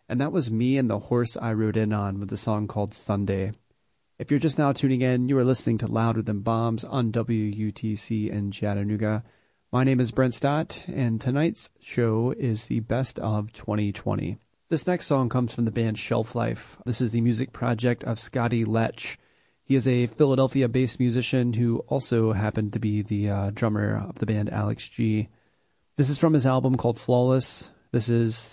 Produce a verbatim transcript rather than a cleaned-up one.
And that was Me and the Horse I Rode In On with the song called Sunday. If you're just now tuning in, you are listening to Louder Than Bombs on W U T C in Chattanooga. My name is Brent Stott, and tonight's show is the Best of twenty twenty. This next song comes from the band Shelf Life. This is the music project of Scotty Lech. He is a Philadelphia-based musician who also happened to be the uh, drummer of the band Alex G. This is from his album called Flawless. This is